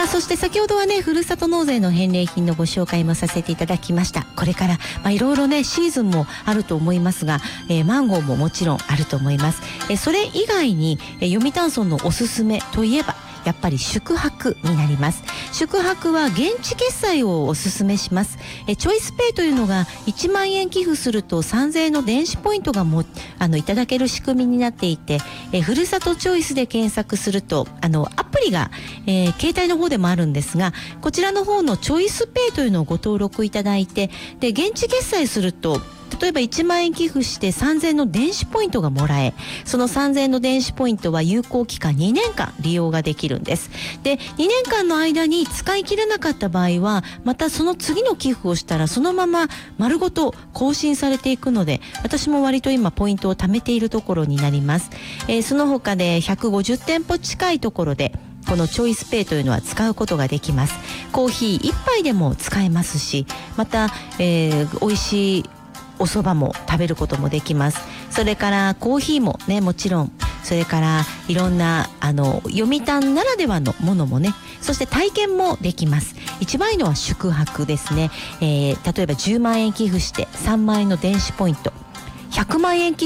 さあ、そして先ほどはね、ふるさと納税の返礼品のご紹介もさせていただきました。これからいろいろね、シーズンもあると思いますが、マンゴーももちろんあると思います。それ以外に、読谷村のおすすめといえばやっぱり宿泊になります。宿泊は現地決済をおすすめします。チョイスペイというのが1万円寄付すると3000円の電子ポイントがいただける仕組みになっていて、ふるさとチョイスで検索するとアプリが、携帯の方でもあるんですが、こちらの方のチョイスペイというのをご登録いただいて、で現地決済すると例えば1万円寄付して3000円の電子ポイントがもらえ、その3000円の電子ポイントは有効期間2年間利用ができるんです。で、2年間の間に使い切れなかった場合は、またその次の寄付をしたらそのまま丸ごと更新されていくので、私も割と今ポイントを貯めているところになります。その他で150店舗近いところでこのチョイスペイというのは使うことができます。コーヒー1杯でも使えますし、また、美味しいお蕎麦も食べることもできます。それからコーヒーもね、もちろん、それからいろんな読谷ならではのものもね、そして体験もできます。一番いいのは宿泊ですね。例えば10万円寄付して3万円の電子ポイント、100万円寄